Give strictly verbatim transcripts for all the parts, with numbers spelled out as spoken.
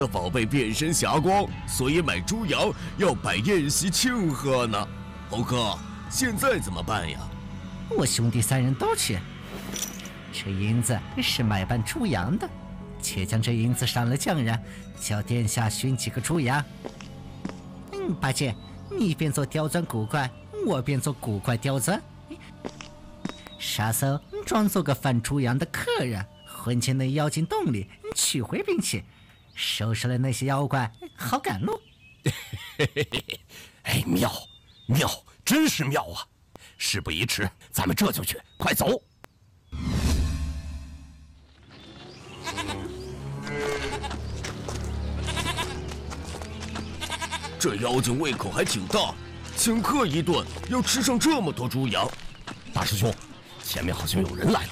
的宝贝变身霞光，所以买猪羊要摆宴席庆贺呢。猴哥，现在怎么办呀？ 我兄弟三人都去。这银子是买办猪羊的，且将这银子上了匠人，叫殿下寻几个猪羊。嗯，八戒，你便做刁钻古怪，我便做古怪刁钻。沙僧装作个贩猪羊的客人，混进那妖精洞里取回兵器，收拾了那些妖怪，好赶路。 哎，妙妙，真是妙啊！事不宜迟，咱们这就去，快走！ 这妖精胃口还挺大，请客一顿要吃上这么多猪羊。 大师兄，前面好像有人来了。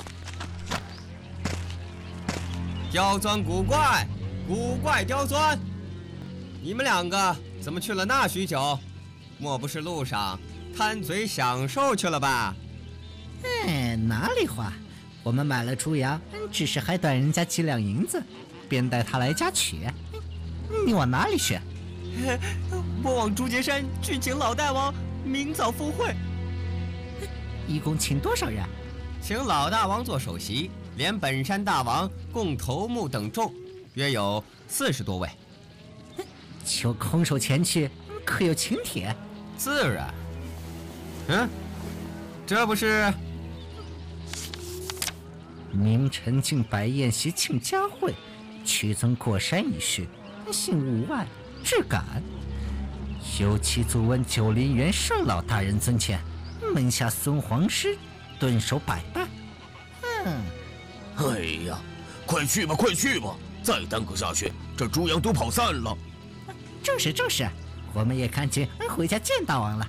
刁钻古怪，古怪刁钻，你们两个怎么去了那许久？莫不是路上贪嘴享受去了吧？ 哎，哪里话，我们买了猪羊，只是还短人家几两银子，便带他来家取。你往哪里去？ 我往竹节山去请老大王明早赴会。 一共请多少人？ 请老大王做首席，连本山大王共头目等众，约有四十多位。 就空手前去，可有请帖？ 自然。嗯，这不是明晨敬摆宴席庆佳会，屈尊过山一叙，信五万，至敢。有其足闻九林元圣老大人尊前，门下孙皇师顿首百拜。嗯， 哎呀，快去吧，快去吧！再耽搁下去，这猪羊都跑散了。 正是正是，我们也赶紧回家见大王了。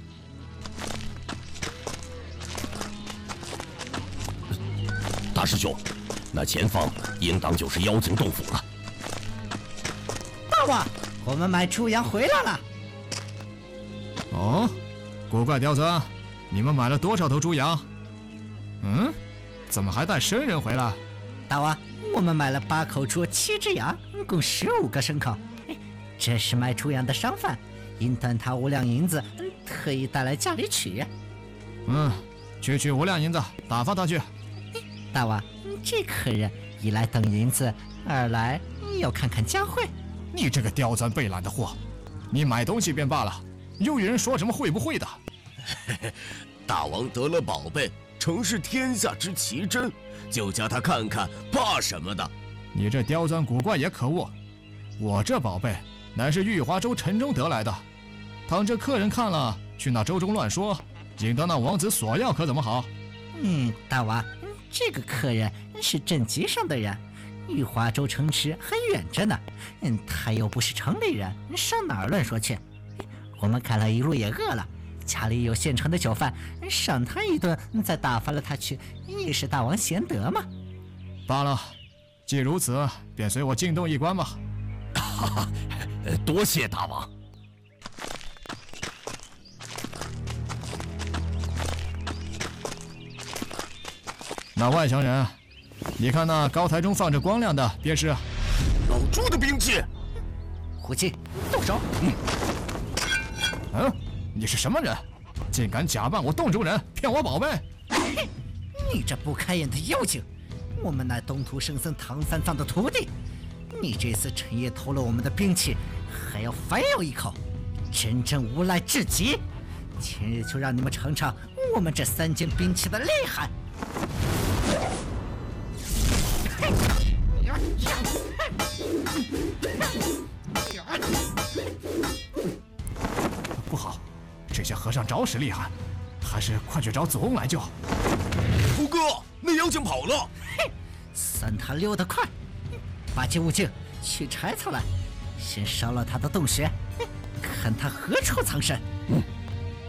大师兄，那前方应当就是妖精洞府了。 大王，我们买猪羊回来了。 哦，古怪刁钻，你们买了多少头猪羊？嗯，怎么还带生人回来？ 大王，我们买了八口猪，七只羊，共十五个牲口。这是卖猪羊的商贩，因断他五两银子，特意带来家里取。 嗯，区区五两银子，打发他去。 大王，这客人一来等银子，二来要看看佳会。 你这个刁钻背懒的货，你买东西便罢了，又有人说什么会不会的？ 大王得了宝贝，诚是天下之奇珍，就叫他看看，怕什么的？ 你这刁钻古怪也可恶！我这宝贝乃是玉华州城中得来的，倘这客人看了，去那州中乱说，引得那王子索要，可怎么好？ 嗯，大王，这个客人是镇集上的人，玉华州城池还远着呢。嗯，他又不是城里人，上哪儿乱说去？我们看了一路也饿了，家里有现成的酒饭，赏他一顿，再打发了他去，也是大王贤德嘛。 罢了，既如此，便随我进洞一观吧。 哈哈，多谢大王。 那外乡人，你看那高台中放着光亮的，便是老猪的兵器。 虎七，动手！ 嗯，嗯，你是什么人？竟敢假扮我洞中人，骗我宝贝！ 你这不开眼的妖精！我们乃东土圣僧唐三藏的徒弟，你这次趁夜偷了我们的兵器，还要反咬一口，真正无赖至极！今日就让你们尝尝我们这三件兵器的厉害！ 不好，这些和尚着实厉害，还是快去找祖翁来救。 胡哥，那妖精跑了！ 嘿，算他溜得快！八戒、悟净，去柴草来，先烧了他的洞穴，看他何处藏身。 嗯。